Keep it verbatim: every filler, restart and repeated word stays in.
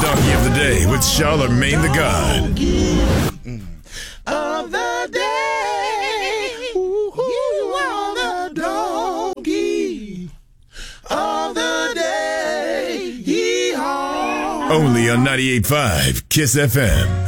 donkey of the day with Charlemagne the God. Of the day, you are the donkey of the day. Yeehaw. Only on ninety-eight point five Kiss F M.